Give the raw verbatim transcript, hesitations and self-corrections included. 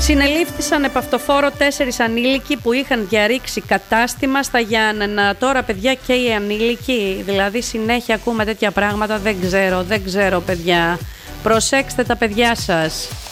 Συνελήφθησαν επ' αυτοφόρο τέσσερις ανήλικοι που είχαν διαρρήξει κατάστημα στα Γιάννενα. Τώρα, παιδιά, και οι ανήλικοι, δηλαδή συνέχεια ακούμε τέτοια πράγματα, δεν ξέρω, δεν ξέρω, παιδιά. Προσέξτε τα παιδιά σας.